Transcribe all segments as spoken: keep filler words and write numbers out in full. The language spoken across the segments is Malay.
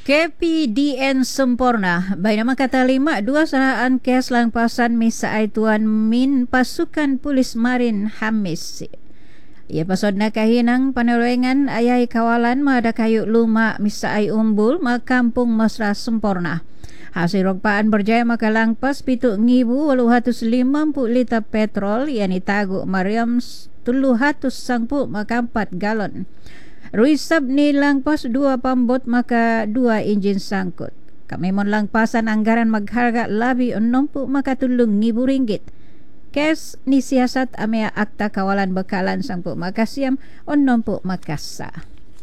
K P D N sempurna. Bainama kata lima dua saraan kes lampasan misaai Tuan Min pasukan polis marin Hamis. Ia pasodna kahinang paneroengan ayai kawalan mada kayu luma misaai umbul ma kampung mesra sempurna. Hasil rokpaan berjaya maka langpas pitu ngibu walu hatus lima puluh liter petrol yang ditagu Mariam tulu hatus sangpu maka empat galon. Ruisab ni langpas dua pambot maka dua enjin sangkut. Kami mon langpasan anggaran magharga labi enam puluh maka tulung ngibu ringgit. Kes ni siasat amea akta kawalan bekalan sangpu maka siam enam puluh makasa.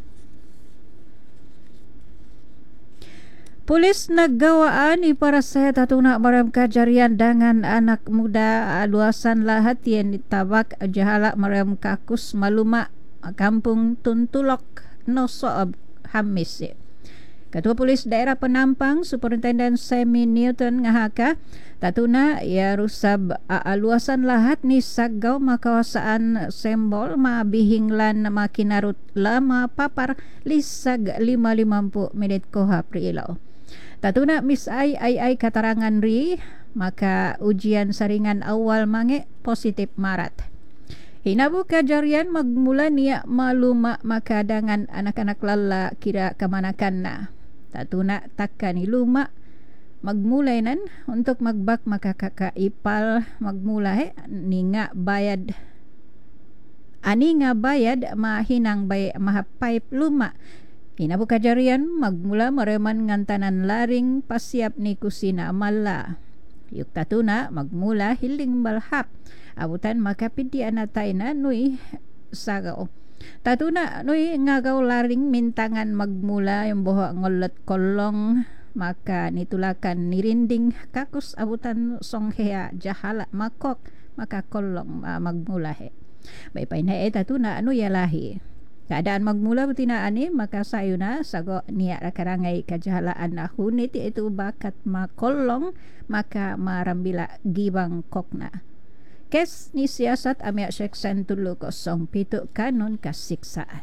Polis naggawaan ipara saya tatuna maram kajarian dengan anak muda luasan lahat yang ditabak jahala maram kakus maluma kampung Tuntulok Nosob Hamis. Ketua Polis Daerah Penampang Superintenden Semi Newton ngahaka tatuna ia rusab luasan lahat ni saggau makawasaan sembol ma bihinglan makinarut lama papar lisag lima lima puluh menit koha priilaw. Tatuna Miss Ai Ai Ai katarangan ri maka ujian saringan awal mange positif marat. Hinabu kajarian magmula niya maluma makadangan anak-anak lala kira kamanakan na. Tatuna takkan iluma magmulay nan untuk magbak maka kakaipal magmula he ninga bayad ani nga bayad mahinang bay mahapaip luma. Hinabu kajarian magmula mareman ngantanan laring pasiap ni kusina mala. Yuk tatuna magmula hiling balhap abutan makapid di anatay na nui sagaw. Tatuna nui ngagaw laring mintangan magmula yung boho ngolot kolong maka nitulakan nirinding kakus abutan songhea jahala makok maka kolong uh, magmula he. Baypay na e tatuna ano yalahi. Keadaan magmula betina ani maka sayuna sago niya rakarangay kajahalaan na hunit itu bakat makolong maka marambila gibang kokna. Kes ni siasat amia seksen tulu kosong pitu kanun kasiksaan.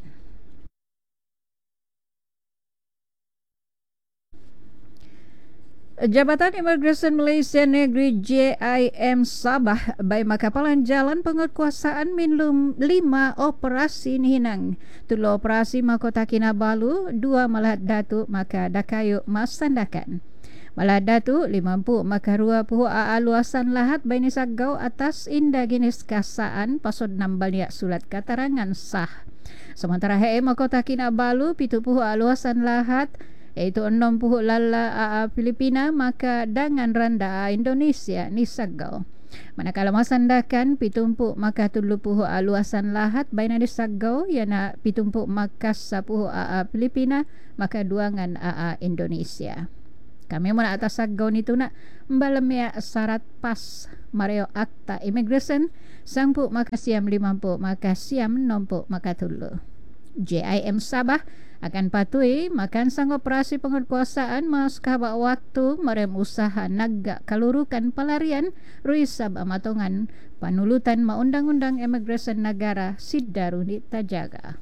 Jabatan Imigresen Malaysia Negeri J I M Sabah bay makapalan jalan penguatkuasaan minlum lima operasi nihinang. Tulo operasi Mahkota Kinabalu, dua Malahat Datu maka Dakayu Masandakan. Malahat Datu lima puluh maka rua puhu aa luasan lahat bay ni saggau atas inda ginis kasaan pasod nambal niya sulat katarangan sah. Sementara he Mahkota Kinabalu pitu puhu aa luasan lahat iaitu enam puluh lala aa Filipina maka dangan randa aa Indonesia ni saggau. Manakala Masandakan pitumpu maka tulu puhu aa luasan lahat bayna ni saggau yana pitumpu maka sapuhu aa Filipina maka duangan aa Indonesia. Kami muna atas saggau nito na mbalamya syarat pas mareo akta imigresen sangpu maka siam lima puluh maka siam nompu maka tulu. J I M Sabah akan patuhi makan sang operasi penguatkuasaan mas kahaba waktu merem usaha naga kalurukan pelarian ruisab amatongan panulutan maundang-undang imigresen negara Sidaruni Tajaga.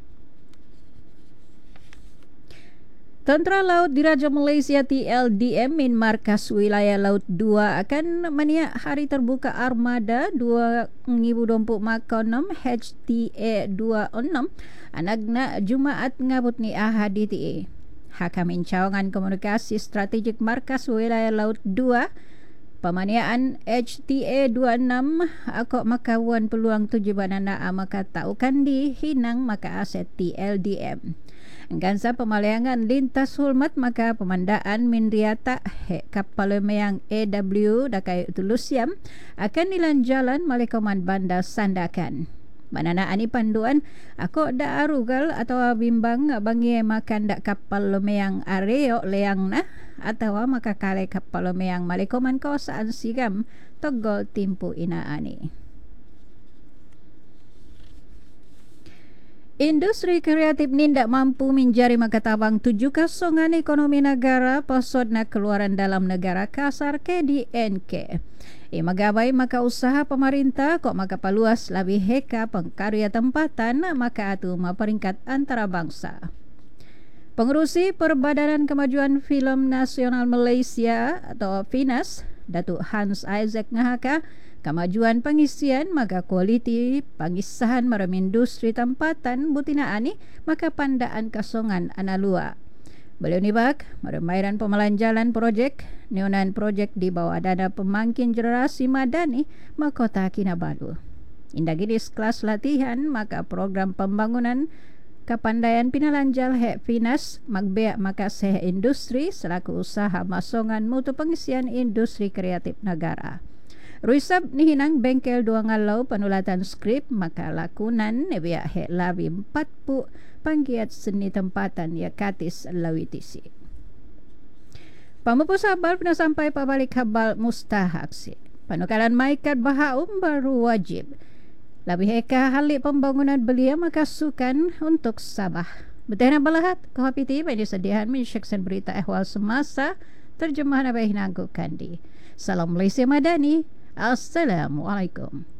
Tentera Laut Diraja Malaysia T L D M min markas wilayah Laut dua akan meniak hari terbuka armada dua ribu dua puluh makonom H T A dua puluh enam anagna Jumaat ngabut ni ahad D T A. Hakamin cawangan komunikasi strategik markas wilayah Laut dua pemaniaan H T A dua puluh enam ako makawan peluang tujuh banana maka taukan di hinang maka aset T L D M. Gansa pemalayangan lintas hulmat maka pemandaan Mindriata he kapal meang A W dakai Tulusiam akan nilanjalan malikoman bandar Sandakan. Manana ani panduan ako da arugal atau bimbang bangi makan dak kapal meang areo leang na atau maka kale kapal meang malikoman kawasan Sigam Togol Timpu ina ani. Industri kreatif nindak mampu menjari makatabang tujuh kasongan ekonomi negara pasod na keluaran dalam negara kasar K D N K. E magabay maka usaha pemerintah kok maka paluas labih heka pengkarya tempatan maka atu maperingkat antara bangsa. Pengerusi Perbadanan Kemajuan Filem Nasional Malaysia atau FINAS, Datuk Hans Isaac ngahaka kemajuan pengisian maka kualiti pengisahan maram industri tempatan butina ani maka pandaan kasongan analua. Beliau nibak meremairan pemalan jalan projek neonan projek di bawah dana pemangkin generasi madani Mahkota Kinabalu. Indah gidis kelas latihan maka program pembangunan Kapandaian pinalanjal hek FINAS magbeak maka seh industri selaku usaha masongan mutu pengisian industri kreatif negara. Ruisab ni hinang bengkel dua ngalau penulatan skrip maka lakunan nebiak hek labi empat pu panggiat seni tempatan ya katis lawitisi. Pamupu sabal pernah sampai pabalik habal mustahak si. Panukalan maikat bahaum baru wajib. Lebih eka halik pembangunan belia maka sukan untuk Sabah. Betena balahat kohapiti bagi sedihan menyaksikan berita ehwal semasa terjemahan apa yang kandi. Salam Malaysia Madani. Assalamualaikum.